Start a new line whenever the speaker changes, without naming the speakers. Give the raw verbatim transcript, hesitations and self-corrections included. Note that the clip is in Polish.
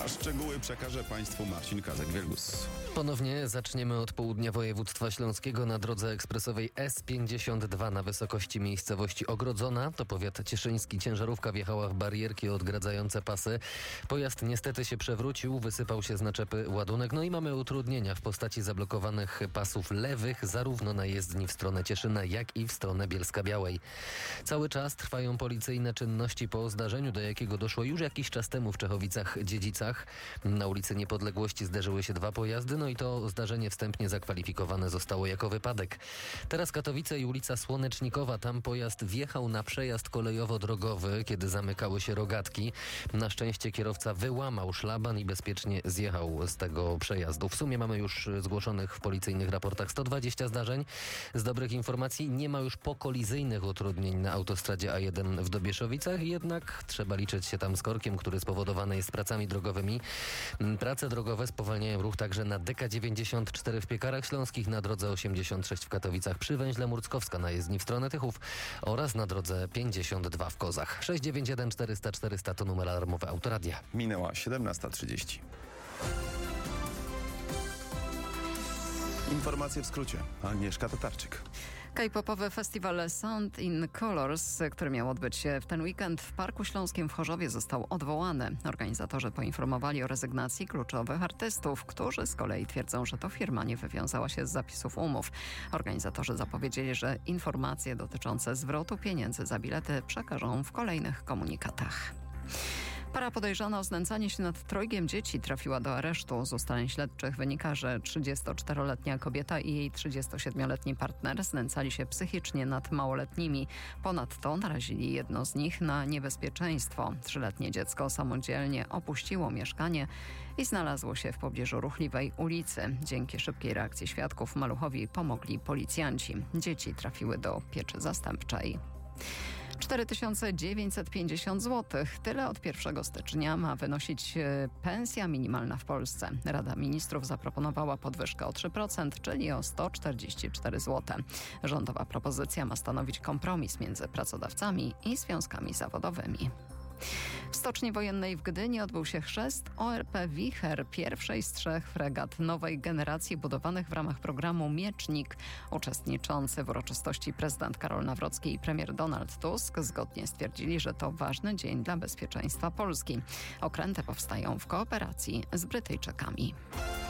A szczegóły przekaże Państwu Marcin Kazek-Wielgus.
Ponownie zaczniemy od południa województwa śląskiego na drodze ekspresowej S pięćdziesiąt dwa na wysokości miejscowości Ogrodzona. To powiat cieszyński. Ciężarówka wjechała w barierki odgradzające pasy. Pojazd niestety się przewrócił, wysypał się z naczepy ładunek. No i mamy utrudnienia w postaci zablokowanych pasów lewych zarówno na jezdni w stronę Cieszyna, jak i w stronę Bielska-Białej. Cały czas trwają policyjne czynności po zdarzeniu, do jakiego doszło już jakiś czas temu w Czechowicach-Dziedzicach. Na ulicy Niepodległości zderzyły się dwa pojazdy, no i to zdarzenie wstępnie zakwalifikowane zostało jako wypadek. Teraz Katowice i ulica Słonecznikowa. Tam pojazd wjechał na przejazd kolejowo-drogowy, kiedy zamykały się rogatki. Na szczęście kierowca wyłamał szlaban i bezpiecznie zjechał z tego przejazdu. W sumie mamy już zgłoszonych w policyjnych raportach sto dwadzieścia zdarzeń. Z dobrych informacji nie ma już pokolizyjnych utrudnień na autostradzie A jeden w Dobieszowicach, jednak trzeba liczyć się tam z korkiem, który spowodowany jest pracami drogowymi. Prace drogowe spowalniają ruch także na D K dziewięćdziesiąt cztery w Piekarach Śląskich, na drodze osiemdziesiąt sześć w Katowicach przy węźle Murckowska na jezdni w stronę Tychów oraz na drodze pięćdziesiąt dwa w Kozach. sześć dziewięć jeden czterysta czterysta to numer alarmowy Autoradia.
Minęła siedemnasta trzydzieści. Informacje w skrócie. Agnieszka Tatarczyk.
K-popowy festiwal Sound in Colors, który miał odbyć się w ten weekend w Parku Śląskim w Chorzowie, został odwołany. Organizatorzy poinformowali o rezygnacji kluczowych artystów, którzy z kolei twierdzą, że to firma nie wywiązała się z zapisów umów. Organizatorzy zapowiedzieli, że informacje dotyczące zwrotu pieniędzy za bilety przekażą w kolejnych komunikatach. Para podejrzana o znęcanie się nad trojgiem dzieci trafiła do aresztu. Z ustaleń śledczych wynika, że trzydziestoczteroletnia kobieta i jej trzydziestosiedmioletni partner znęcali się psychicznie nad małoletnimi. Ponadto narazili jedno z nich na niebezpieczeństwo. Trzyletnie dziecko samodzielnie opuściło mieszkanie i znalazło się w pobliżu ruchliwej ulicy. Dzięki szybkiej reakcji świadków maluchowi pomogli policjanci. Dzieci trafiły do pieczy zastępczej. cztery tysiące dziewięćset pięćdziesiąt złotych. Tyle od pierwszego stycznia ma wynosić pensja minimalna w Polsce. Rada Ministrów zaproponowała podwyżkę o trzy procent, czyli o sto czterdzieści cztery złote. Rządowa propozycja ma stanowić kompromis między pracodawcami i związkami zawodowymi. W Stoczni Wojennej w Gdyni odbył się chrzest O R P Wicher, pierwszej z trzech fregat nowej generacji budowanych w ramach programu Miecznik. Uczestniczący w uroczystości prezydent Karol Nawrocki i premier Donald Tusk zgodnie stwierdzili, że to ważny dzień dla bezpieczeństwa Polski. Okręty powstają w kooperacji z Brytyjczykami.